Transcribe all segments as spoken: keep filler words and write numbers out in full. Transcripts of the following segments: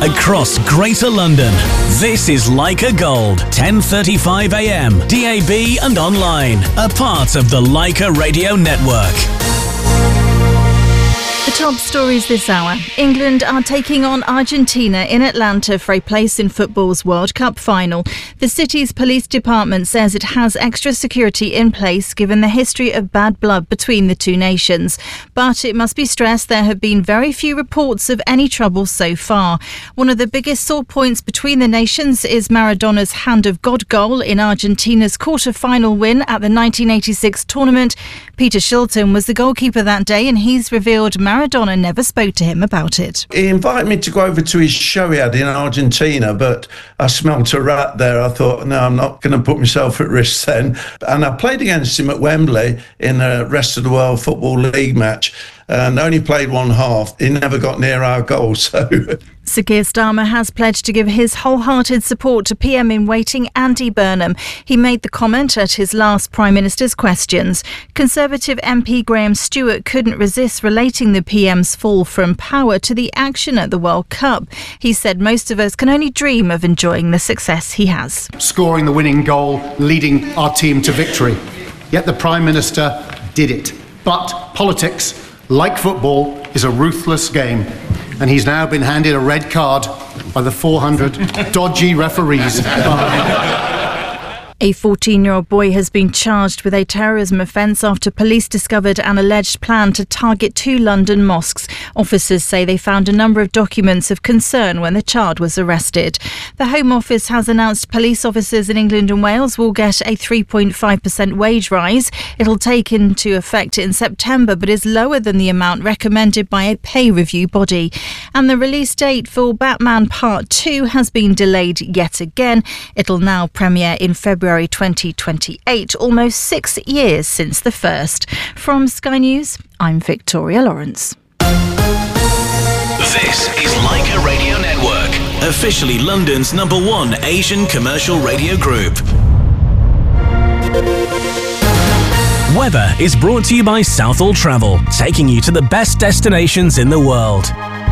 across Greater London. This is Leica Gold, ten thirty-five a m, D A B and online, a part of the Leica Radio Network. The top stories this hour. England are taking on Argentina in Atlanta for a place in football's World Cup final. The city's police department says it has extra security in place given the history of bad blood between the two nations. But it must be stressed there have been very few reports of any trouble so far. One of the biggest sore points between the nations is Maradona's Hand of God goal in Argentina's quarter-final win at the nineteen eighty-six tournament. Peter Shilton was the goalkeeper that day and he's revealed Maradona never spoke to him about it. He invited me to go over to his show he had in Argentina, but I smelt a rat there. I thought, no, I'm not going to put myself at risk then. And I played against him at Wembley in a Rest of the World Football League match and only played one half. He never got near our goal, so... Sir Keir Starmer has pledged to give his wholehearted support to P M in waiting Andy Burnham. He made the comment at his last Prime Minister's questions. Conservative M P Graham Stewart couldn't resist relating the P M's fall from power to the action at the World Cup. He said most of us can only dream of enjoying the success he has. Scoring the winning goal, leading our team to victory. Yet the Prime Minister did it. But politics, like football, is a ruthless game. And he's now been handed a red card by the four hundred dodgy referees. A fourteen-year-old boy has been charged with a terrorism offence after police discovered an alleged plan to target two London mosques. Officers say they found a number of documents of concern when the child was arrested. The Home Office has announced police officers in England and Wales will get a three point five percent wage rise. It'll take into effect in September but is lower than the amount recommended by a pay review body. And the release date for Batman Part two has been delayed yet again. It'll now premiere in February twenty twenty-eight, almost six years since the first. From Sky News, I'm Victoria Lawrence. This is Leica Radio Network, officially London's number one Asian commercial radio group. Weather is brought to you by Southall Travel, taking you to the best destinations in the world.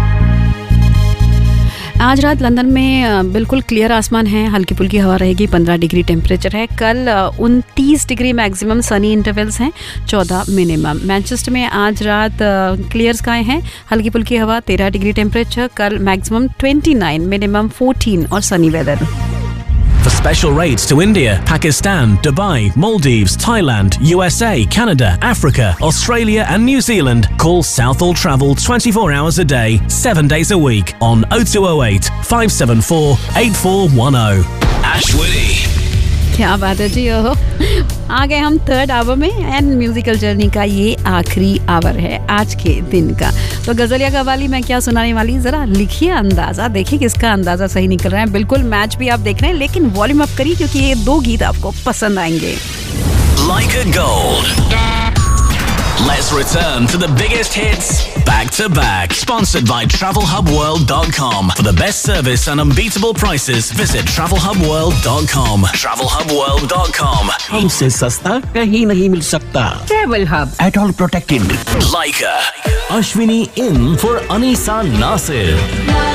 आज रात London में बिल्कुल clear आसमान है, हल्की फुल्की हवा रहेगी, पंद्रह डिग्री टेम्परेचर है। कल उनतीस डिग्री मैक्सिमम सनी इंटरवल्स हैं, चौदह मिनिमम। मैनचेस्टर में आज रात क्लियर स्काई है, हल्की फुल्की हवा, तेरह डिग्री टेम्परेचर। कल मैक्सिमम उनतीस, मिनिमम चौदह और sunny weather. For special rates to India, Pakistan, Dubai, Maldives, Thailand, U S A, Canada, Africa, Australia and New Zealand, call Southall Travel twenty-four hours a day, seven days a week on oh two oh eight, five seven four, eight four one oh. Ashwini. क्या बात है जी, ओहो आ गए हम third our में and musical journey का ये आखिरी आवर है आज के दिन का। तो गजलिया कव्वाली मैं क्या सुनाने वाली, जरा लिखिए अंदाजा, देखिए किसका अंदाजा सही निकल रहा है। बिल्कुल मैच भी आप देख रहे हैं, लेकिन वॉल्यूम अप करिए क्योंकि ये दो गीत आपको पसंद आएंगे। Leica Gold. Let's return to the biggest hits back to back. Sponsored by travel hub world dot com. For the best service and unbeatable prices, visit travel hub world dot com. travel hub world dot com. हमसे सस्ता कहीं नहीं मिल सकता। Travel Hub. At all protected. Leica. Ashwini in for Anisa Nasir.